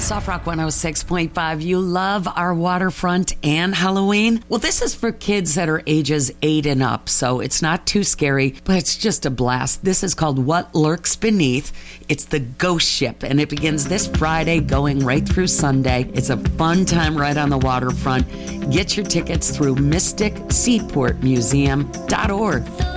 Soft Rock 106.5. You love our waterfront and Halloween? Well, this is for kids that are ages 8 and up, so it's not too scary, but it's just a blast. This is called What Lurks Beneath. It's the Ghost Ship, and it begins this Friday going right through Sunday. It's a fun time right on the waterfront. Get your tickets through mysticseaportmuseum.org.